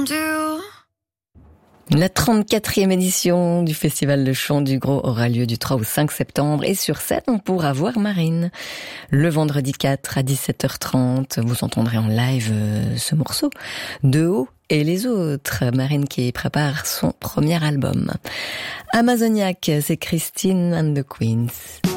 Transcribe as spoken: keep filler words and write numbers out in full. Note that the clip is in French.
La trente-quatrième édition du Festival de chant du Gros aura lieu du trois au cinq septembre et sur scène on pourra voir Marine. Le vendredi quatre à dix-sept heures trente, vous entendrez en live ce morceau, De haut et les autres. Marine qui prépare son premier album. Amazoniac, c'est Christine and the Queens.